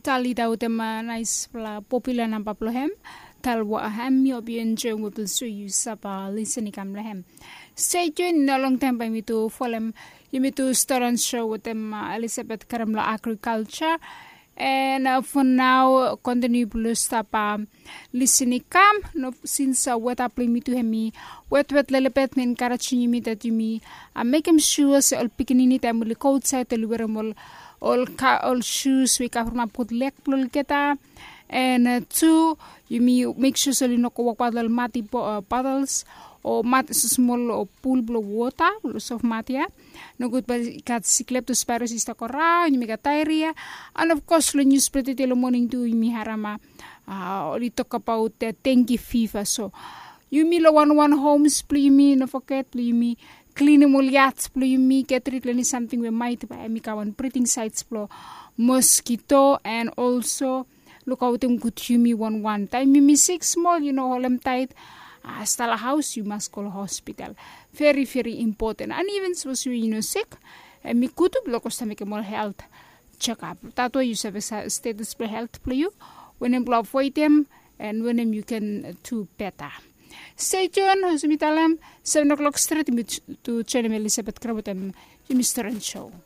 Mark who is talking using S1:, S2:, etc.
S1: tali daw tema nice pla popular na paplohem tal wa ham yo bien jeng we will show you sapa listening kam lehem stay tuned in a long time by me to follow you to start on show with them Elizabeth Karamla agriculture and for now continue plus tapa listening kam no since what up me to hemi wet lelepet men karachi mi that you me make him sure se all pikinini tamul coat side luweramol all shoes we cover my put lek plul keta and two you make sure so you no ko paddle mati paddles or mat small or pool blow water lots of matia no good but got Leptospirosis is takora you make a diarrhea and of course when you spread it in the morning to mi harama we talk about the dengue fever so you me lo one homes please me no forget please me clean yachts please me get rid of something we might buy me kawan breathing sites blow mosquito and also look out them good me one time me sick small you know all tight hasta la house you must call hospital very important and even suppose you sick and me kutub lo costa make more health check up tato you have a status for health for you when em blow avoid them and when em you can do better stay tuned hospitalam 7 o'clock straight to channel Elizabeth Krabotem Mr. Show